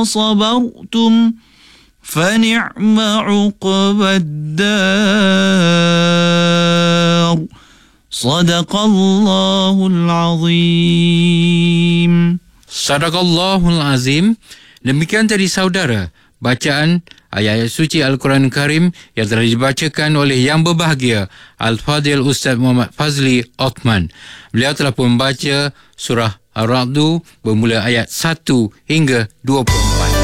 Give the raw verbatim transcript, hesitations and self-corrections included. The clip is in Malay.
صبرتم فنعم عقبى الدار صدق الله العظيم. Sadaqallahul Azim. Demikian tadi saudara bacaan ayat-ayat suci Al-Quran Karim yang telah dibacakan oleh yang berbahagia Al-Fadhil Ustaz Muhammad Fazli Othman. Beliau telah pun membaca surah Ar-Ra'du bermula ayat satu hingga dua puluh empat.